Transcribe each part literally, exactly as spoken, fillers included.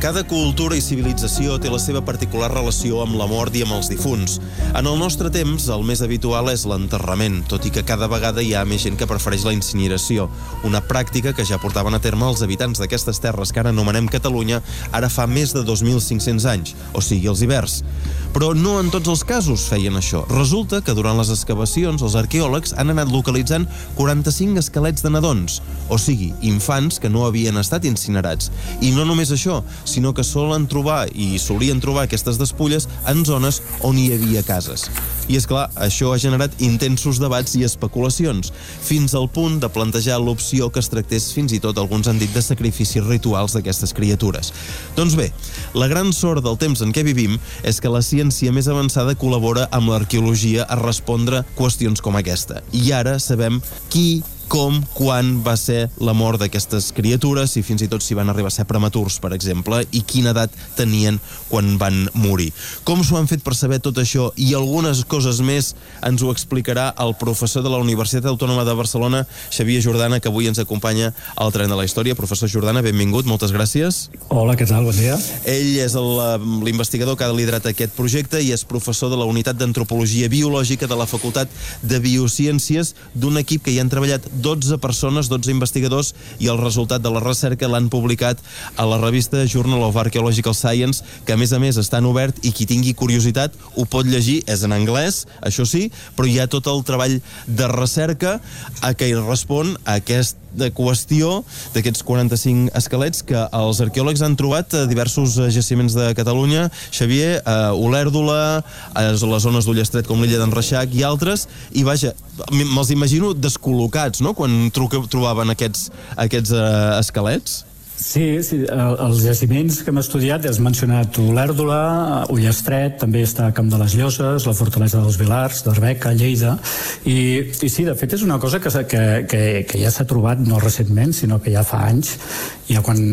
Cada cultura i civilització té la seva particular relació amb la mort i amb els difunts. En el nostre temps, el més habitual és l'enterrament, tot i que cada vegada hi ha més gent que prefereix la incineració, una pràctica que ja portaven a terme els habitants d'aquestes terres que ara anomenem Catalunya ara fa més de dos mil cinc-cents anys, o sigui, els ibers. Però no en tots els casos feien això. Resulta que durant les excavacions els arqueòlegs han anat localitzant quaranta-cinc esquelets de nadons, o sigui, infants que no havien estat incinerats. I no només això, sinó que solen trobar i solien trobar aquestes despulles en zones on hi havia cases. I és clar, això ha generat intensos debats i especulacions, fins al punt de plantejar l'opció que es tractés fins i tot, alguns han dit, de sacrificis rituals d'aquestes criatures. Doncs bé, la gran sort del temps en què vivim és que la ciència més avançada col·labora amb l'arqueologia a respondre qüestions com aquesta. I ara sabem qui, com, quan va ser la mort d'aquestes criatures i fins i tot si van arribar a ser prematurs, per exemple, i quina edat tenien quan van morir. Com s'ho han fet per saber tot això i algunes coses més ens ho explicarà el professor de la Universitat Autònoma de Barcelona, Xavier Jordana, que avui ens acompanya al Tren de la Història. Professor Jordana, benvingut, moltes gràcies. Hola, què tal? Bon dia. Ell és l'investigador que ha liderat aquest projecte i és professor de la Unitat d'Antropologia Biològica de la Facultat de Biociències, d'un equip que hi han treballat dotze persones, dotze investigadors, i el resultat de la recerca l'han publicat a la revista Journal of Archaeological Science, que a més a més està en obert i qui tingui curiositat ho pot llegir, és en anglès, això sí, però hi ha tot el treball de recerca a què hi respon a aquesta qüestió d'aquests quaranta-cinc esquelets que els arqueòlegs han trobat a diversos jaciments de Catalunya. Xavier, a Olèrdola, a les zones d'Ullestret com l'illa d'en Reixac i altres, i vaja, me'ls imagino descol·locats, no?, quan trobaven aquests, aquests uh, esquelets. Sí, sí, els jaciments que hem estudiat, has mencionat Olèrdola, Ullestret, també està a Camp de les Lloses, la Fortalesa dels Vilars, d'Arbeca, Lleida, i, i sí, de fet és una cosa que, que, que, que ja s'ha trobat no recentment, sinó que ja fa anys, ja quan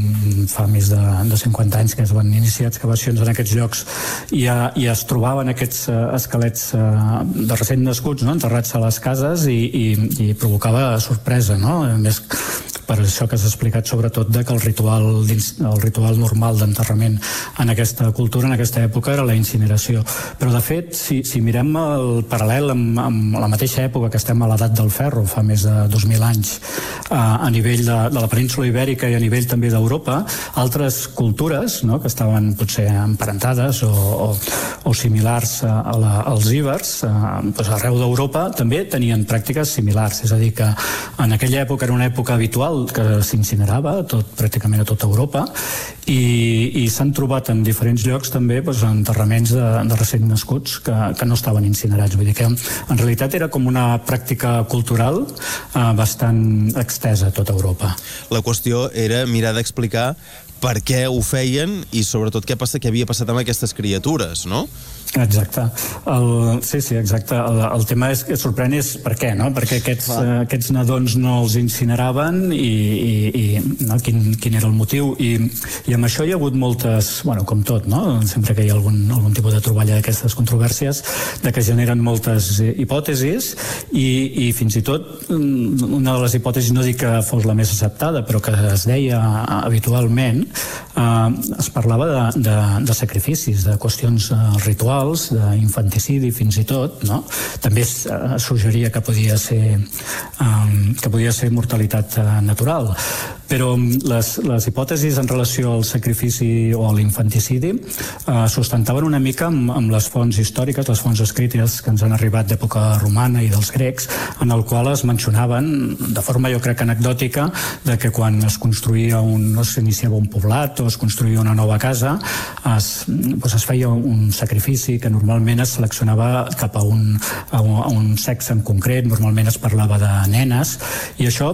fa més de, de cinquanta anys que es van iniciar excavacions en aquests llocs, ja, ja es trobaven aquests uh, esquelets uh, de recent nascuts, no?, enterrats a les cases i, i, i provocava sorpresa, no?, a més per això que has explicat sobretot de que el ritual, el ritual normal d'enterrament en aquesta cultura, en aquesta època, era la incineració. Però, de fet, si, si mirem el paral·lel amb, amb la mateixa època que estem a l'edat del ferro, fa més de dos mil anys, eh, a nivell de, de la península ibèrica i a nivell també d'Europa, altres cultures, no?, que estaven potser emparentades o, o, o similars a la, als íbers, eh, doncs arreu d'Europa també tenien pràctiques similars. És a dir, que en aquella època era una època habitual que s'incinerava tot, pràcticament a tota Europa, i, i s'han trobat en diferents llocs també doncs, enterraments de, de recent nascuts que, que no estaven incinerats. Vull dir que en realitat era com una pràctica cultural eh, bastant extesa a tota Europa. La qüestió era mirar d'explicar per què ho feien i sobretot què passa, què havia passat amb aquestes criatures, no? Exacte. El, sí, sí, exacte. El, el tema és, que sorprèn és per què, no? Perquè aquests, uh, aquests nadons no els incineraven i, i, i no? quin, quin era el motiu. I, I amb això hi ha hagut moltes, bueno, com tot, no? Sempre que hi ha algun, algun tipus de troballa d'aquestes controvèrsies, de que generen moltes hipòtesis i, i fins i tot una de les hipòtesis, no dic que fos la més acceptada, però que es deia habitualment, eh, es parlava de, de, de sacrificis, de qüestions eh, rituals, d'infanticidi fins i tot, no? També es, es suggeria que podia ser um, que podia ser mortalitat uh, natural, però les, les hipòtesis en relació al sacrifici o a l'infanticidi uh, sustentaven una mica amb, amb les fonts històriques, les fonts escrites que ens han arribat d'època romana i dels grecs, en el qual es mencionaven de forma jo crec anecdòtica de que quan es construïa un, no s'iniciava un poblat o es construïa una nova casa es, doncs es feia un sacrifici que normalment es seleccionava cap a un, a un, a un sexe en concret, normalment es parlava de nenes, i això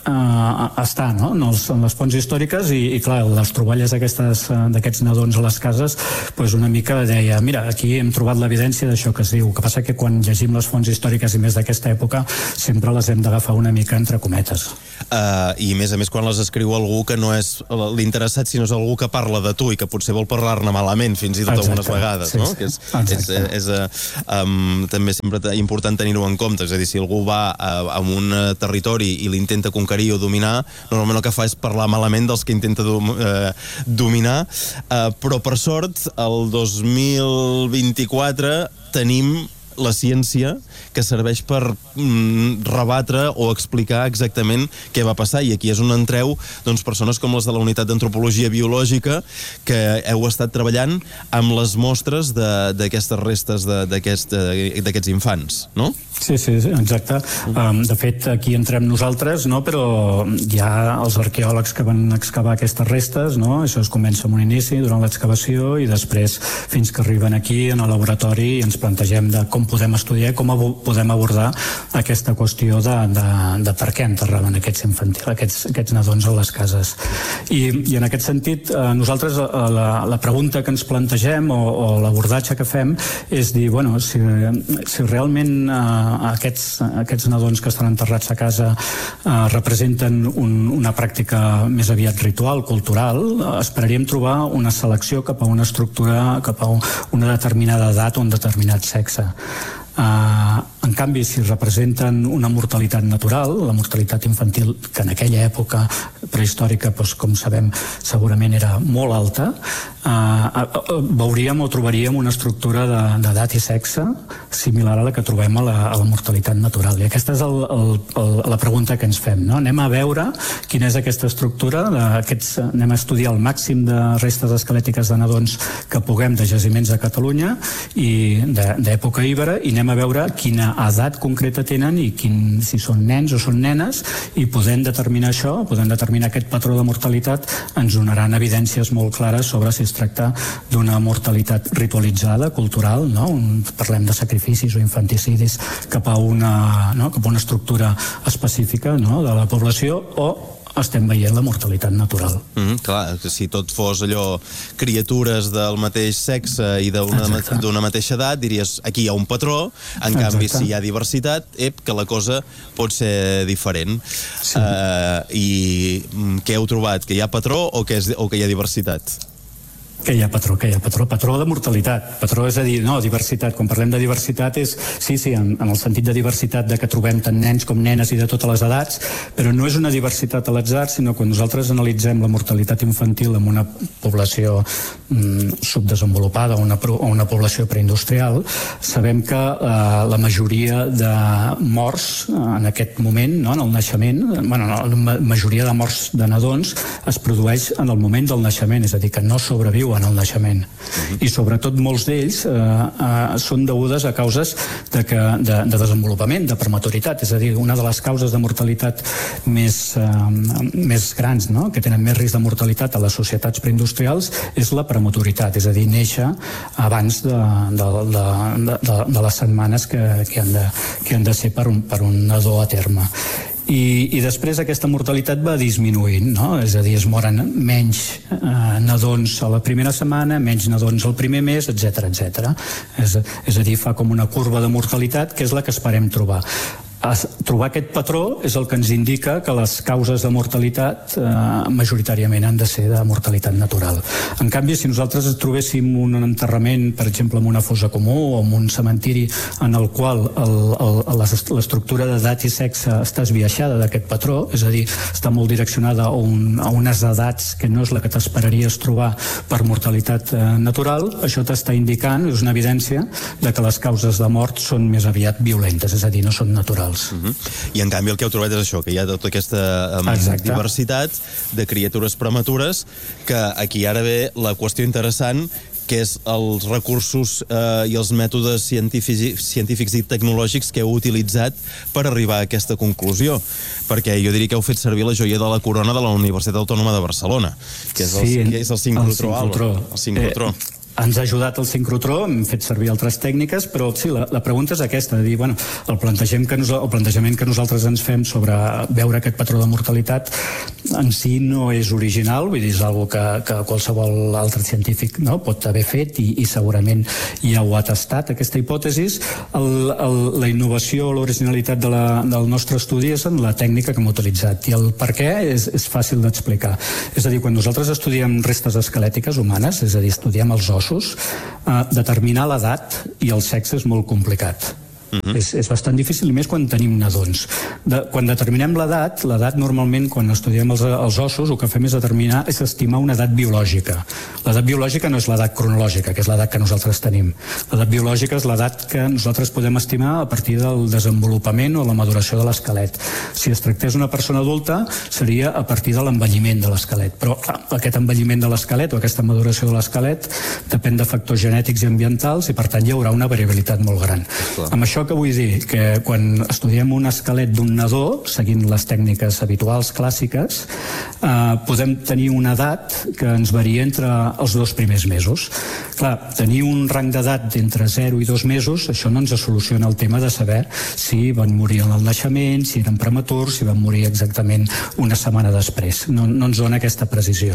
eh, està, no?, en, els, en les fonts històriques, i, i clar, les troballes d'aquests nadons a les cases, doncs una mica deia, mira, aquí hem trobat l'evidència d'això que es diu. El que passa que quan llegim les fonts històriques i més d'aquesta època, sempre les hem d'agafar una mica entre cometes. Uh, i a més a més quan les escriu algú que no és l'interessat, sinó és algú que parla de tu i que potser vol parlar-ne malament fins i tot Exacte. algunes vegades, sí, no? Sí. Que és, és, és, és um, també sempre important tenir-ho en compte, és a dir, si algú va a, a un territori i l'intenta conquerir o dominar, normalment el que fa és parlar malament dels que intenta dom, uh, dominar, uh, però per sort el dos mil vint-i-quatre tenim la ciència que serveix per mm, rebatre o explicar exactament què va passar, i aquí és on entreu doncs, persones com les de la Unitat d'Antropologia Biològica que heu estat treballant amb les mostres d'aquestes restes d'aquests aquest, infants, no? Sí, sí, exacte. Um, de fet, aquí entrem nosaltres, no? Però hi ha els arqueòlegs que van excavar aquestes restes, no? Això es comença amb un inici, durant l'excavació, i després fins que arriben aquí en el laboratori i ens plantegem de com podem estudiar, com podem abordar aquesta qüestió de, de, de per què enterraven aquests infantils, aquests, aquests nadons a les cases. I, i en aquest sentit, eh, nosaltres la, la pregunta que ens plantegem o, o l'abordatge que fem és dir, bueno, si, si realment eh, Aquests, aquests nadons que estan enterrats a casa eh, representen un, una pràctica més aviat ritual, cultural, esperaríem trobar una selecció cap a una estructura, cap a una determinada edat o un determinat sexe. Uh, en canvi, si representen una mortalitat natural, la mortalitat infantil, que en aquella època prehistòrica, doncs, com sabem, segurament era molt alta, uh, uh, veuríem o trobaríem una estructura d'edat i sexe similar a la que trobem a la, a la mortalitat natural. I aquesta és el, el, el, la pregunta que ens fem, no? Anem a veure quina és aquesta estructura, aquests, anem a estudiar el màxim de restes esquelètiques de nadons que puguem de jaciments de Catalunya i d'època íbera, i anem a veure quina edat concreta tenen i quin, si són nens o són nenes, i podem determinar això, podem determinar aquest patró de mortalitat, ens donaran evidències molt clares sobre si es tracta d'una mortalitat ritualitzada, cultural, no? Un, parlem de sacrificis o infanticidis cap a una, no? cap a una estructura específica, no? de la població, o estem veient la mortalitat natural. Mm, clar, que si tot fos allò criatures del mateix sexe i d'una mateixa edat, diries aquí hi ha un patró, en Exacte. Canvi si hi ha diversitat, ep, que la cosa pot ser diferent. Sí. Uh, I què heu trobat? Que hi ha patró o que, és, o que hi ha diversitat? Que hi ha patró, que hi ha patró, patró de mortalitat. Patró és a dir, no, diversitat. Quan parlem de diversitat és, sí, sí, en, en el sentit de diversitat de que trobem tant nens com nenes i de totes les edats, però no és una diversitat a l'atzar, sinó quan nosaltres analitzem la mortalitat infantil en una població mm, subdesenvolupada o una, o una població preindustrial, sabem que eh, la majoria de morts en aquest moment, no, en el naixement, bueno, la majoria de morts de nadons es produeix en el moment del naixement, és a dir, que no sobreviu en el naixement. Uh-huh. I sobretot molts d'ells eh, eh, són degudes a causes de, que, de, de desenvolupament, de prematuritat, és a dir, una de les causes de mortalitat més, eh, més grans, no? que tenen més risc de mortalitat a les societats preindustrials, és la prematuritat, és a dir, néixer abans de, de, de, de, de les setmanes que, que, han de, que han de ser per un, per un nadó a terme. I, i després aquesta mortalitat va disminuint, no? És a dir, es moren menys eh, nadons a la primera setmana, menys nadons al primer mes, etcètera, etcètera. És, és a dir, fa com una curva de mortalitat que és la que esperem trobar. Trobar aquest patró és el que ens indica que les causes de mortalitat eh, majoritàriament han de ser de mortalitat natural. En canvi, si nosaltres trobéssim un enterrament, per exemple, en una fossa comú o en un cementiri en el qual l'estructura d'edat i sexe està esbiaixada d'aquest patró, és a dir, està molt direccionada a, un, a unes edats que no és la que t'esperaries trobar per mortalitat eh, natural, això t'està indicant, és una evidència, de que les causes de mort són més aviat violentes, és a dir, no són naturals. Uh-huh. I en canvi el que heu trobat és això, que hi ha tota aquesta um, diversitat de criatures prematures, que aquí ara ve la qüestió interessant, que és els recursos eh, i els mètodes científics, científics i tecnològics que heu utilitzat per arribar a aquesta conclusió. Perquè jo diria que heu fet servir la joia de la corona de la Universitat Autònoma de Barcelona, que és el, sí, que és el sincrotró. El sincrotró. El sincrotró. Eh, ens ha ajudat el sincrotró, hem fet servir altres tècniques, però sí, la, la pregunta és aquesta, de dir, bueno, el plantejament, que nos, el plantejament que nosaltres ens fem sobre veure aquest patró de mortalitat en si no és original, vull dir, és una cosa que, que qualsevol altre científic, no, pot haver fet i, i segurament ja ho ha testat, aquesta hipòtesi. El, el, la innovació, l'originalitat de la, del nostre estudi és en la tècnica que hem utilitzat, i el per què és, és fàcil d'explicar. És a dir, quan nosaltres estudiem restes esquelètiques humanes, és a dir, estudiem els ossos, Uh, determinar l'edat i el sexe és molt complicat. Uh-huh. És, és bastant difícil, i més quan tenim nadons. De, quan determinem l'edat, l'edat normalment, quan estudiem els, els ossos, el que fem és determinar, és estimar una edat biològica. L'edat biològica no és l'edat cronològica, que és l'edat que nosaltres tenim. L'edat biològica és l'edat que nosaltres podem estimar a partir del desenvolupament o la maduració de l'esquelet. Si es tractés d'una persona adulta, seria a partir de l'envelliment de l'esquelet. Però clar, aquest envelliment de l'esquelet o aquesta maduració de l'esquelet depèn de factors genètics i ambientals, i per tant hi haurà una variabilitat molt gran. Clar. Amb això que vull dir? Que quan estudiem un esquelet d'un nadó, seguint les tècniques habituals clàssiques, eh, podem tenir una edat que ens varia entre els dos primers mesos. Clar, tenir un rang d'edat d'entre zero i dos mesos, això no ens soluciona el tema de saber si van morir en el naixement, si eren prematurs, si van morir exactament una setmana després. No, no ens dona aquesta precisió.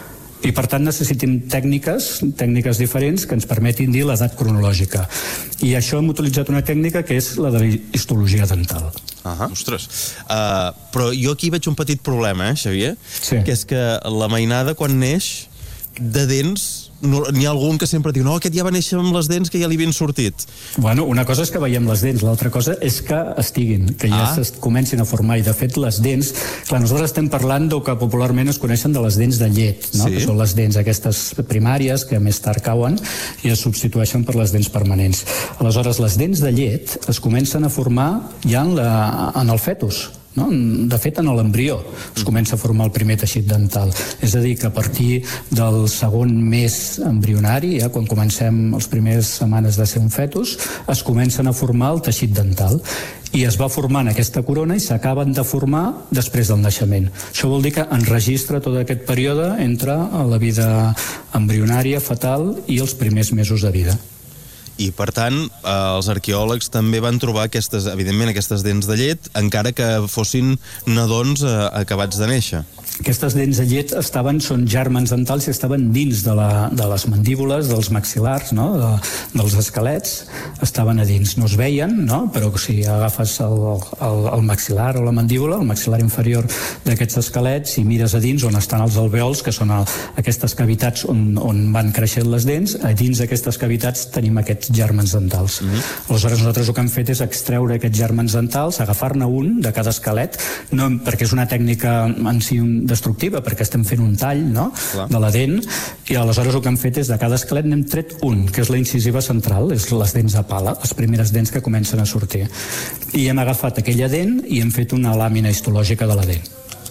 I per tant necessitem tècniques, tècniques diferents que ens permetin dir l'edat cronològica. I això hem utilitzat una tècnica que és la de la histologia dental. Ah, ostres. Uh, però jo aquí veig un petit problema, eh, Xavier? Sí. Que és que la mainada, quan neix, de dents, no, n'hi ha algun que sempre diu, no, aquest ja va néixer amb les dents que ja li havien sortit. Bueno, una cosa és que veiem les dents, l'altra cosa és que estiguin, que ja ah. es comencin a formar, i de fet les dents, clar, nosaltres estem parlant del que popularment es coneixen de les dents de llet, no? Sí. Que són les dents aquestes primàries que més tard cauen i es substitueixen per les dents permanents. Aleshores, les dents de llet es comencen a formar ja en, la, en el fetus. No? De fet, en l'embrió es comença a formar el primer teixit dental. És a dir, que a partir del segon mes embrionari, ja quan comencem les primeres setmanes de ser un fetus, es comencen a formar el teixit dental. I es va formant aquesta corona i s'acaben de formar després del naixement. Això vol dir que enregistra tot aquest període entre la vida embrionària, fetal, i els primers mesos de vida. I, per tant, eh, els arqueòlegs també van trobar aquestes, evidentment, aquestes dents de llet, encara que fossin nadons eh, acabats de néixer. Aquestes dents de llet estaven, són gèrmens dentals i estaven dins de, la, de les mandíbules, dels maxil·lars, no? de, dels esquelets, estaven a dins. No es veien, no? Però si agafes el, el, el maxil·lar o la mandíbula, el maxil·lar inferior d'aquests esquelets, i mires a dins on estan els alvèols, que són el, aquestes cavitats on, on van creixent les dents, a dins d'aquestes cavitats tenim aquests gèrmens dentals. Mm-hmm. Aleshores, nosaltres el que hem fet és extreure aquests gèrmens dentals, agafar-ne un de cada esquelet, no, perquè és una tècnica en si destructiva, perquè estem fent un tall, no? De la dent, i aleshores el que hem fet és de cada esquelet n'hem tret un, que és la incisiva central, és les dents de pala, les primeres dents que comencen a sortir. I hem agafat aquella dent i hem fet una làmina histològica de la dent.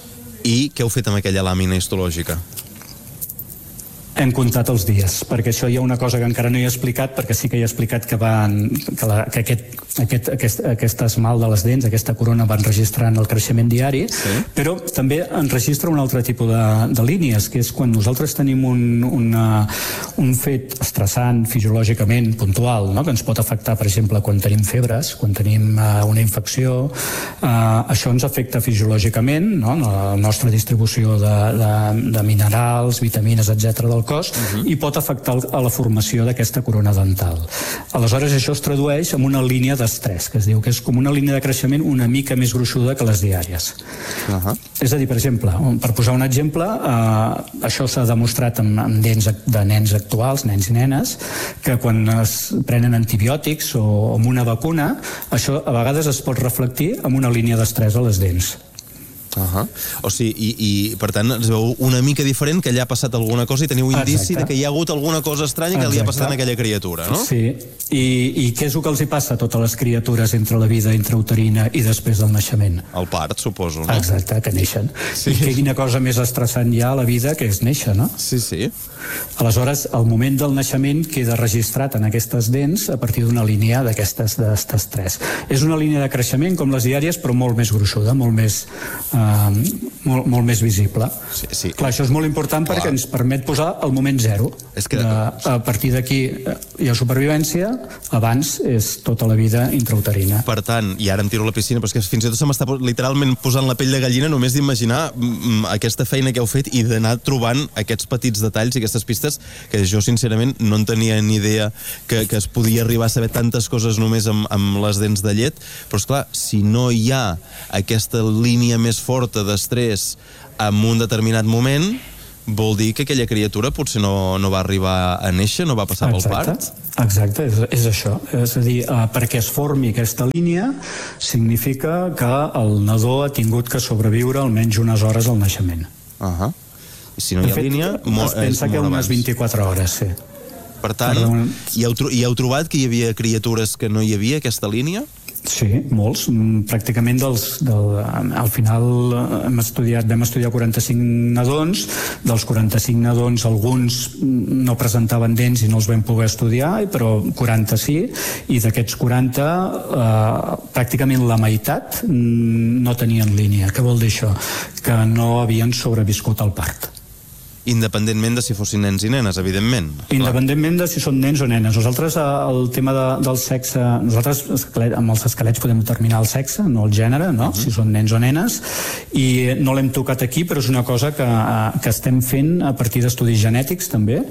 I què heu fet amb aquella làmina histològica? Hem comptat els dies, perquè això hi ha una cosa que encara no hi he explicat, perquè sí que hi he explicat que, van, que, la, que aquest, aquest, aquest, aquest esmalt de les dents, aquesta corona, va enregistrant el creixement diari, sí. Però també enregistra un altre tipus de, de línies, que és quan nosaltres tenim un, una, un fet estressant fisiològicament puntual, no? Que ens pot afectar, per exemple, quan tenim febres, quan tenim uh, una infecció, uh, això ens afecta fisiològicament, no? La nostra distribució de, de, de minerals, vitamines, etcètera del cos, uh-huh. I pot afectar a la formació d'aquesta corona dental. Aleshores, això es tradueix en una línia d'estrès, que es diu que és com una línia de creixement una mica més gruixuda que les diàries. Uh-huh. És a dir, per exemple, per posar un exemple, eh, això s'ha demostrat amb, amb dents de nens actuals, nens i nenes, que quan es prenen antibiòtics o amb una vacuna, això a vegades es pot reflectir amb una línia d'estrès a les dents. Uh-huh. O sigui, i, i per tant es veu una mica diferent, que allà ha passat alguna cosa i teniu indici de que hi ha hagut alguna cosa estranya que Exacte. Li ha passat a aquella criatura, no? Sí, I, i què és el que els hi passa a totes les criatures entre la vida intrauterina i després del naixement? El part, suposo, no? Exacte, que neixen. Sí. I quina cosa més estressant hi ha a la vida que és néixer, no? Sí, sí. Aleshores, el moment del naixement queda registrat en aquestes dents a partir d'una línia d'aquestes d'estes tres. És una línia de creixement com les diàries, però molt més gruixuda, molt més... Eh, eh, molt, molt més visible. Sí, sí. Clar, això és molt important Clar. perquè ens permet posar el moment zero. És que... de, a partir d'aquí hi ha supervivència, abans és tota la vida intrauterina. Per tant, i ara em tiro a la piscina, però és que fins i tot se m'està literalment posant la pell de gallina només d'imaginar aquesta feina que heu fet i d'anar trobant aquests petits detalls i aquestes pistes que jo sincerament no en tenia ni idea que, que es podia arribar a saber tantes coses només amb, amb les dents de llet, però esclar, si no hi ha aquesta línia més forta d'estrès en un determinat moment, vol dir que aquella criatura potser no, no va arribar a néixer, no va passar pel part? Exacte, és, és això. És a dir, eh, perquè es formi aquesta línia significa que el nadó ha tingut que sobreviure almenys unes hores al naixement. Uh -huh. I si no hi ha fet, línia, mo es pensa que unes vint-i-quatre hores, sí. Per tant, hi heu, hi heu trobat que hi havia criatures que no hi havia aquesta línia? Sí, molts. Pràcticament dels, del, al final hem estudiat, vam estudiar quaranta-cinc nadons. Dels quaranta-cinc nadons alguns no presentaven dents i no els vam poder estudiar, però quaranta sí, i d'aquests quaranta eh, pràcticament la meitat no tenien línia. Què vol dir això? Que no havien sobreviscut al part. Independentment de si fossin nens i nenes, evidentment. Independentment de si són nens o nenes. Nosaltres, el tema de, del sexe, nosaltres amb els esquelets podem determinar el sexe, no el gènere, no? Uh -huh. Si són nens o nenes, i no l'hem tocat aquí, però és una cosa que, que estem fent a partir d'estudis genètics, també.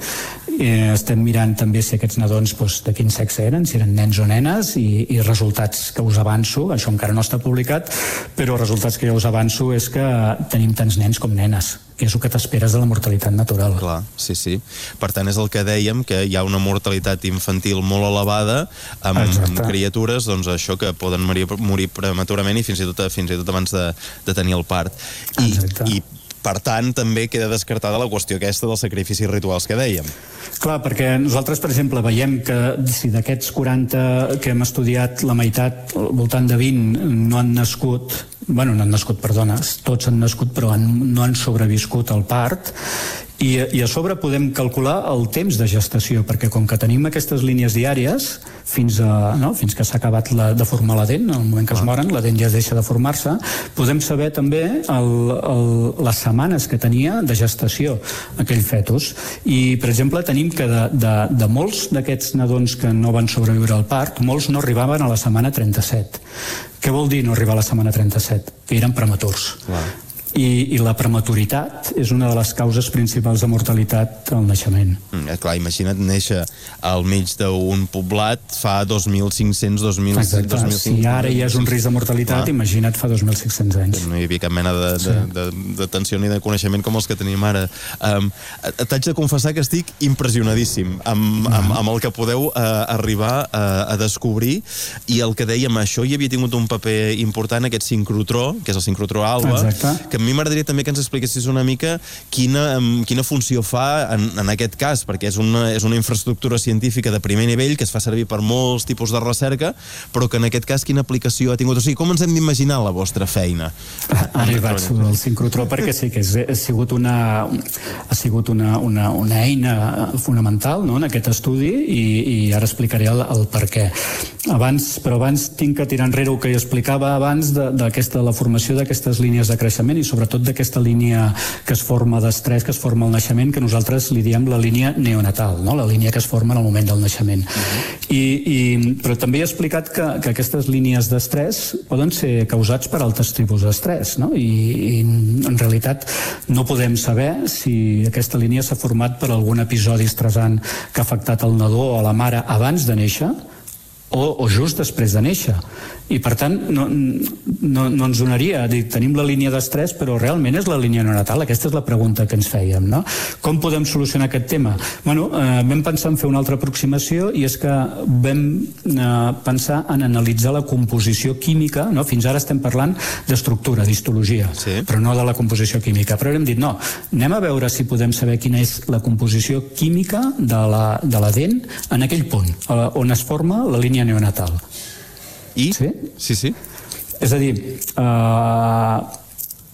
I estem mirant també si aquests nadons doncs, de quin sexe eren, si eren nens o nenes, i, i resultats que us avanço, això encara no està publicat, però resultats que ja us avanço és que tenim tants nens com nenes, que és el que t'esperes de la mortalitat natural. Clar, sí, sí. Per tant, és el que dèiem, que hi ha una mortalitat infantil molt elevada amb, amb criatures, doncs això, que poden morir, morir prematurament i fins i tot, fins i tot abans de, de tenir el part. I, i per tant, també queda descartada la qüestió aquesta dels sacrificis rituals que dèiem. Clar, perquè nosaltres, per exemple, veiem que si d'aquests quaranta que hem estudiat, la meitat, al voltant de vint, no han nascut, bueno, no han nascut, perdona, tots han nascut però han, no han sobreviscut al part, i, i a sobre podem calcular el temps de gestació, perquè com que tenim aquestes línies diàries fins, a, no, fins que s'ha acabat la, de formar la dent, en el moment que es moren la dent ja deixa de formar-se, podem saber també el, el, les setmanes que tenia de gestació aquell fetus, i per exemple tenim que de, de, de molts d'aquests nadons que no van sobreviure al part, molts no arribaven a la setmana trenta-set. Què vol dir no arribar a la setmana trenta-set? Que eren prematurs. Clar. I, i la prematuritat és una de les causes principals de mortalitat al naixement. Mm, clar, imagina't néixer al mig d'un poblat fa dos mil cinc-cents, dos mil... Exacte, dos mil cinc-cents, si ara hi és un risc de mortalitat, ah. imagina't fa dos mil cinc-cents anys. No hi havia cap mena de, de, de, de tensió ni de coneixement com els que tenim ara. Um, T'haig de confessar que estic impressionadíssim amb, amb, amb el que podeu uh, arribar a, a descobrir, i el que dèiem, això hi havia tingut un paper important, aquest sincrotró, que és el sincrotró alba, Exacte. que a mi m'agradaria també que ens expliquessis una mica quina, quina funció fa en, en aquest cas, perquè és una, és una infraestructura científica de primer nivell que es fa servir per molts tipus de recerca, però que en aquest cas quina aplicació ha tingut? O sigui, com ens hem d'imaginar la vostra feina? Ara hi vaig sobre el sincrotró, perquè sí que és, ha sigut una, ha sigut una, una, una eina fonamental, no?, en aquest estudi, i, i ara explicaré el, el per què. Abans, però abans tinc que tirar enrere el que explicava abans de, de la formació d'aquestes línies de creixement i sobretot d'aquesta línia que es forma d'estrès, que es forma al naixement, que nosaltres li diem la línia neonatal, no?, la línia que es forma en el moment del naixement. Uh-huh. I, i, però també he explicat que, que aquestes línies d'estrès poden ser causats per altres tipus d'estrès, no? I, i en realitat no podem saber si aquesta línia s'ha format per algun episodi estressant que ha afectat el nadó o la mare abans de néixer o, o just després de néixer. I per tant no, no, no ens donaria, dir, tenim la línia d'estrès però realment és la línia neonatal? Aquesta és la pregunta que ens fèiem, no? Com podem solucionar aquest tema? Bueno, eh, vam pensar en fer una altra aproximació, i és que vam eh, pensar en analitzar la composició química, no? Fins ara estem parlant d'estructura, d'histologia, sí. però no de la composició química, però hem dit no, anem a veure si podem saber quina és la composició química de la, de la dent en aquell punt, eh, on es forma la línia neonatal. I? Sí? Sí, sí. És a dir, eh,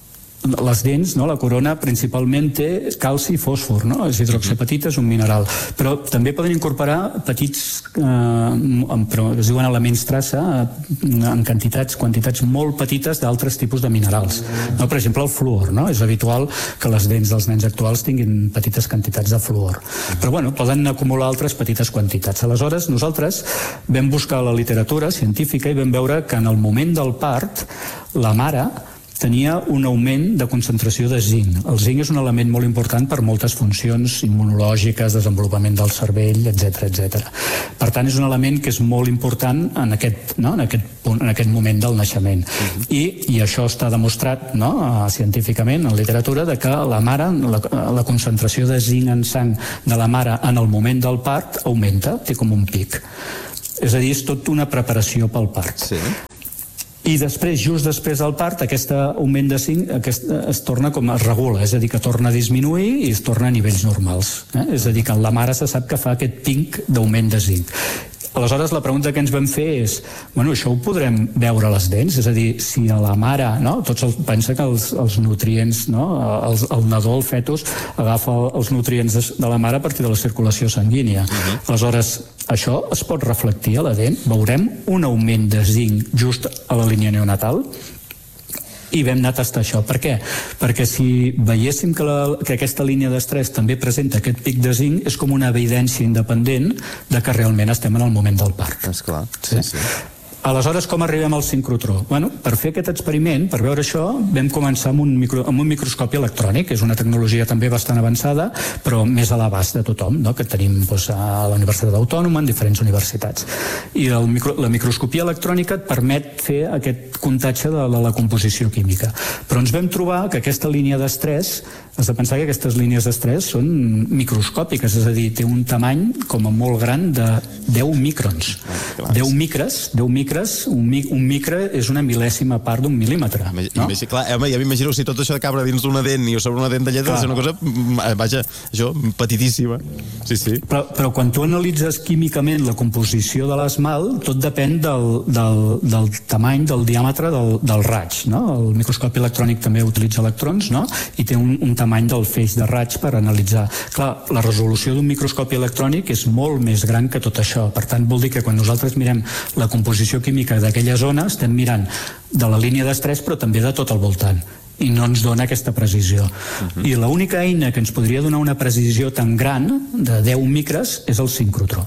les dents, no? La corona principalment té calci i fòsfor, no? És hidroxiapatita, és un mineral, però també poden incorporar petits, eh, però es diuen elements traça, en quantitats, quantitats molt petites d'altres tipus de minerals. No? Per exemple, el fluor, no? És habitual que les dents dels nens actuals tinguin petites quantitats de fluor. Però bueno, poden acumular altres petites quantitats. Aleshores, nosaltres vam buscar la literatura científica i vam veure que en el moment del part la mare tenia un augment de concentració de zinc. El zinc és un element molt important per moltes funcions immunològiques, desenvolupament del cervell, etcètera, etcètera. Per tant, és un element que és molt important en aquest, no? en aquest, punt, en aquest moment del naixement. Uh-huh. I, I això està demostrat, no? científicament, en literatura, de que la mare, la, la concentració de zinc en sang de la mare en el moment del part augmenta, té com un pic. És a dir, és tot una preparació pel part. Sí. I després, just després del part, aquest augment de zinc aquest, es torna com es regula, és a dir, que torna a disminuir i es torna a nivells normals. Eh? És a dir, que en la mare se sap que fa aquest pic d'augment de zinc. Aleshores, la pregunta que ens vam fer és, bueno, això ho podrem veure a les dents? És a dir, si a la mare, no? Tots els, pensa que els, els nutrients, no? El, el nadó, el fetus, agafa els nutrients de, de la mare a partir de la circulació sanguínia. Uh-huh. Aleshores, això es pot reflectir a la dent? Veurem un augment de zinc just a la línia neonatal? I vam anar a tastar això. Per què? Perquè si veiéssim que, la, que aquesta línia d'estrès també presenta aquest pic de zinc, és com una evidència independent de que realment estem en el moment del part. Esclar, sí, sí. Aleshores, com arribem al sincrotró? Bueno, per fer aquest experiment, per veure això, vam començar amb un, micro, amb un microscopi electrònic, que és una tecnologia també bastant avançada, però més a l'abast de tothom, no? Que tenim doncs, a la Universitat Autònoma, en diferents universitats. I el micro, la microscopia electrònica et permet fer aquest comptatge de la, la composició química. Però ens vam trobar que aquesta línia d'estrès, has de pensar que aquestes línies d'estrès són microscòpiques, és a dir, té un tamany com a molt gran de deu microns. deu micres, deu micres, un, mic, un micre és una mil·lèsima part d'un mil·límetre. No? Imagina, clar, home, ja m'imagino si tot això cabra dins d'una dent i sobre una dent de llet, és una cosa, vaja, això, petitíssima. Sí, sí. Però, però quan tu analitzes químicament la composició de l'esmalt, tot depèn del, del, del tamany, del diàmetre del, del raig. No? El microscopi electrònic també utilitza electrons, no? I té un, un tamany del feix de raig per analitzar. Clar, la resolució d'un microscopi electrònic és molt més gran que tot això. Per tant, vol dir que quan nosaltres mirem la composició química d'aquella zona, estem mirant de la línia d'estrès, però també de tot al voltant. I no ens dona aquesta precisió. Uh-huh. I l'única eina que ens podria donar una precisió tan gran, de deu micres, és el sincrotró.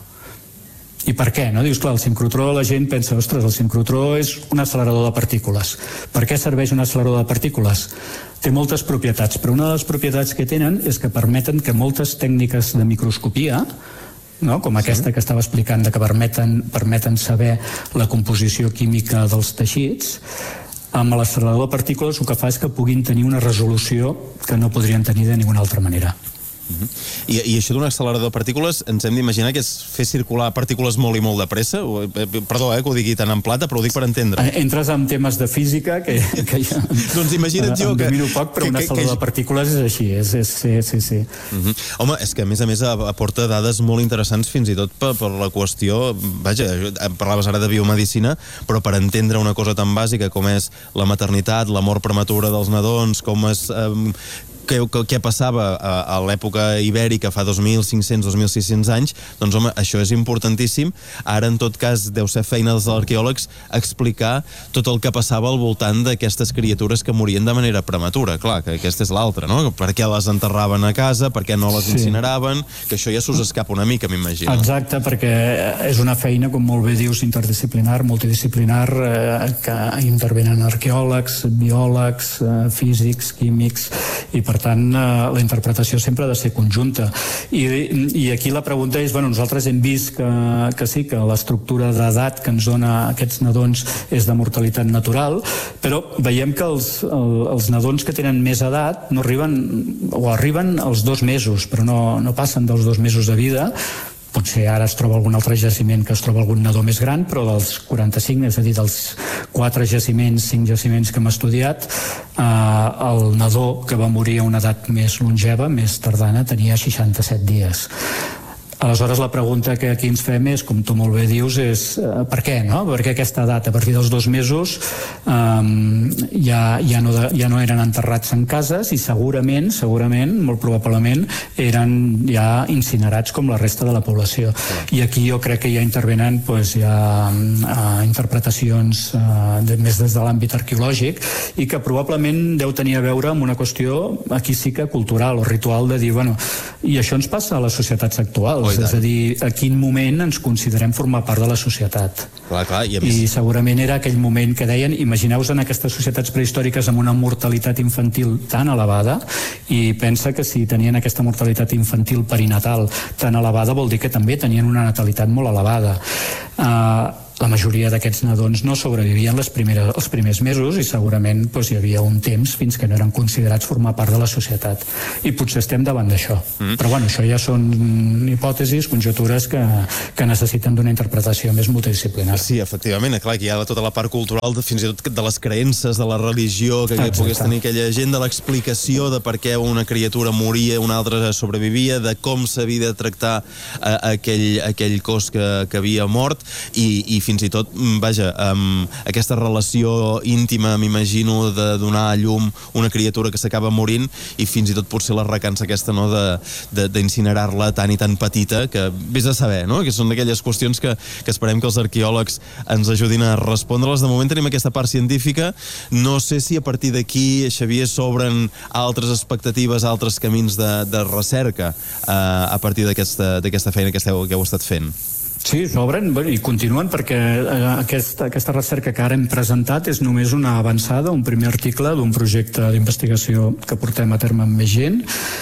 I per què? No? Dius, clar, el sincrotró, la gent pensa, ostres, el sincrotró és un accelerador de partícules. Per què serveix un accelerador de partícules? Té moltes propietats, però una de les propietats que tenen és que permeten que moltes tècniques de microscopia, no? Com aquesta sí. que estava explicant, de que permeten, permeten saber la composició química dels teixits, amb l'accelerador de partícules el que fa és que puguin tenir una resolució que no podrien tenir de ninguna altra manera. Uh-huh. I, I això d'un accelerador de partícules ens hem d'imaginar que és fer circular partícules molt i molt de pressa? O, eh, perdó, eh, que ho digui tan en plata, però ho dic per entendre. Entres en temes de física que, que ja... doncs imagina't jo que... Domino poc, però que, un accelerador que, que... de partícules és així, és, és, sí, sí, sí. Uh-huh. Home, és que a més a més aporta dades molt interessants fins i tot per, per la qüestió... Vaja, parlaves ara de biomedicina, però per entendre una cosa tan bàsica com és la maternitat, la mort prematura dels nadons, com és... Eh, Què, què passava a, a l'època ibèrica fa dos mil cinc-cents, dos mil sis-cents anys, doncs home, això és importantíssim. Ara, en tot cas, deu ser feina dels arqueòlegs explicar tot el que passava al voltant d'aquestes criatures que morien de manera prematura. Clar, que aquesta és l'altra, no? Per què les enterraven a casa, per què no les incineraven, que això ja s'us escapa una mica, m'imagino. Exacte, perquè és una feina, com molt bé dius, interdisciplinar, multidisciplinar, eh, que intervenen arqueòlegs, biòlegs, eh, físics, químics, i per tant la interpretació sempre ha de ser conjunta. I, i aquí la pregunta és, bueno, nosaltres hem vist que, que sí, que l'estructura d'edat que ens dona aquests nadons és de mortalitat natural, però veiem que els, el, els nadons que tenen més edat no arriben, o arriben als dos mesos, però no, no passen dels dos mesos de vida. Potser ara es troba algun altre jaciment que es troba algun nadó més gran, però dels quaranta-cinc, és a dir, dels quatre jaciments, cinc jaciments que hem estudiat, eh, el nadó que va morir a una edat més longeva, més tardana, tenia seixanta-set dies. Aleshores, la pregunta que aquí ens fem és, com tu molt bé dius, és uh, per què, no? Per què aquesta data? A partir dels dos mesos um, ja, ja, no de, ja no eren enterrats en cases i segurament, segurament, molt probablement, eren ja incinerats com la resta de la població. I aquí jo crec que ja intervenen pues, ja, uh, interpretacions uh, de, més des de l'àmbit arqueològic i que probablement deu tenir a veure amb una qüestió, aquí sí que cultural o ritual, de dir, bueno, i això ens passa a les societats actuals. Oh, és a dir, a quin moment ens considerem formar part de la societat. Clar, clar, i, a més... I segurament era aquell moment que deien, imagineu-vos en aquestes societats prehistòriques amb una mortalitat infantil tan elevada, i pensa que si tenien aquesta mortalitat infantil perinatal tan elevada vol dir que també tenien una natalitat molt elevada. Uh, la majoria d'aquests nadons no sobrevivien les primeres, els primers mesos i segurament doncs, hi havia un temps fins que no eren considerats formar part de la societat. I potser estem davant d'això. Mm. Però bueno, això ja són hipòtesis, conjectures que, que necessiten d'una interpretació més multidisciplinar. Sí, efectivament, clar, que hi ha tota la part cultural, de, fins i tot de les creences, de la religió, que Exacte. Pogués tenir aquella gent, de l'explicació de per què una criatura moria, una altra sobrevivia, de com s'havia de tractar a, a aquell, aquell cos que, que havia mort, i, i fins i tot, vaja, um, aquesta relació íntima, m'imagino, de donar a llum una criatura que s'acaba morint i fins i tot potser la recança aquesta, no?, d'incinerar-la tan i tan petita, que vés a saber, no?, que són d'aquelles qüestions que, que esperem que els arqueòlegs ens ajudin a respondre-les. De moment tenim aquesta part científica. No sé si a partir d'aquí, Xavier, s'obren altres expectatives, altres camins de, de recerca uh, a partir d'aquesta d'aquesta feina que, esteu, que heu estat fent. Sí, s'obren i continuen perquè aquesta, aquesta recerca que ara hem presentat és només una avançada, un primer article d'un projecte d'investigació que portem a terme amb més gent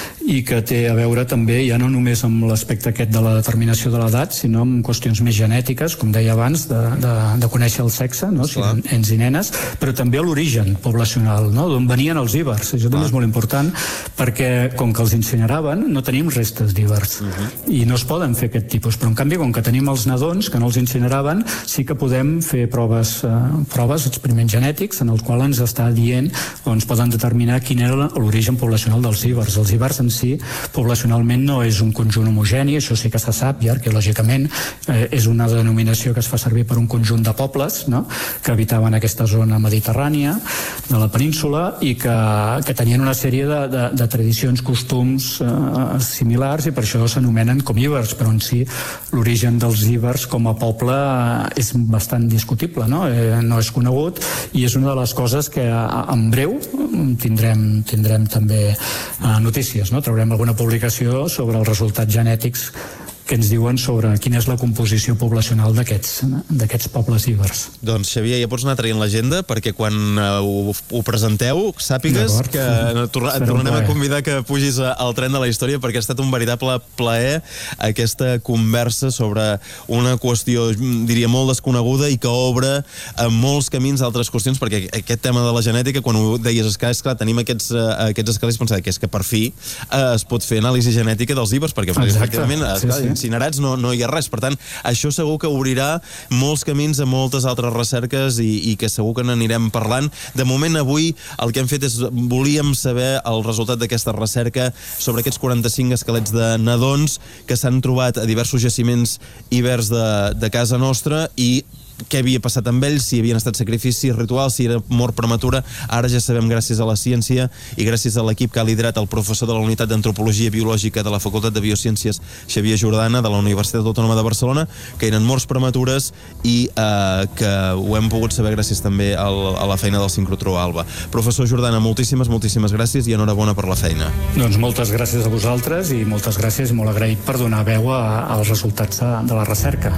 i que té a veure també ja no només amb l'aspecte aquest de la determinació de l'edat, sinó amb qüestions més genètiques, com deia abans, de, de, de conèixer el sexe, no? Si nens i nenes, però també l'origen poblacional, no? D'on venien els íbers. Això també és molt important perquè com que els incineraven no tenim restes d'íbers uh-huh. i no es poden fer aquest tipus, però en canvi com que tenim els nadons que no els incineraven, sí que podem fer proves, eh, proves, experiments genètics en els quals ens està dient o ens poden determinar quin era l'origen poblacional dels íbers. Els íbers en si poblacionalment no és un conjunt homogeni, això sí que se sap i arqueològicament eh, és una denominació que es fa servir per un conjunt de pobles, no?, que habitaven aquesta zona mediterrània de la península i que, que tenien una sèrie de, de, de tradicions, costums eh, similars i per això s'anomenen com íbers, però en si l'origen dels íbers com a poble és bastant discutible, no? Eh, no és conegut i és una de les coses que en breu tindrem, tindrem també eh, notícies, no? Traurem alguna publicació sobre els resultats genètics que ens diuen sobre quina és la composició poblacional d'aquests d'aquests pobles íbers. Doncs, Xavier, ja pots anar traient l'agenda perquè quan uh, ho, ho presenteu sàpigues que torna, et tornarem a convidar que pugis al tren de la història perquè ha estat un veritable plaer aquesta conversa sobre una qüestió, diria, molt desconeguda i que obre a molts camins d'altres qüestions, perquè aquest tema de la genètica, quan ho deies, és clar, és clar tenim aquests, uh, aquests escalis, pensava que és que per fi uh, es pot fer anàlisi genètica dels íbers, perquè efectivament, sí, sí. incinerats no, no hi ha res. Per tant, això segur que obrirà molts camins a moltes altres recerques i, i que segur que n'anirem parlant. De moment, avui, el que hem fet és volíem saber el resultat d'aquesta recerca sobre aquests quaranta-cinc esquelets de nadons que s'han trobat a diversos jaciments ibers de, de casa nostra i què havia passat amb ells, si havien estat sacrificis rituals, si era mort prematura. Ara ja sabem, gràcies a la ciència i gràcies a l'equip que ha liderat el professor de la Unitat d'Antropologia Biològica de la Facultat de Biociències, Xavier Jordana, de la Universitat Autònoma de Barcelona, que eren morts prematures i eh, que ho hem pogut saber gràcies també al, a la feina del sincrotró Alba. Professor Jordana, moltíssimes, moltíssimes gràcies i enhorabona per la feina. Doncs moltes gràcies a vosaltres i moltes gràcies i molt agraït per donar veu a, als resultats de, de la recerca.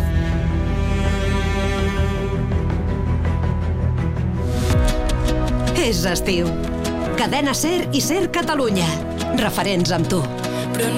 És estiu. Cadena SER i SER Catalunya. Referents amb tu.